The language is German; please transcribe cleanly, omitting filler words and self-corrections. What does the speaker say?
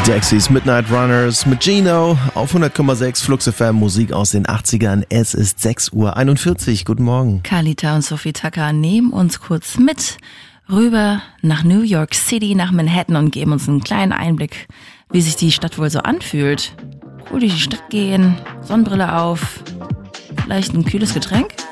Dexys Midnight Runners mit Gino auf 100,6 Flux FM, Musik aus den 80ern. Es ist 6:41 Uhr. Guten Morgen. Carlita und Sophie Tucker nehmen uns kurz mit rüber nach New York City, nach Manhattan und geben uns einen kleinen Einblick, wie sich die Stadt wohl so anfühlt. Cool durch die Stadt gehen, Sonnenbrille auf, vielleicht ein kühles Getränk.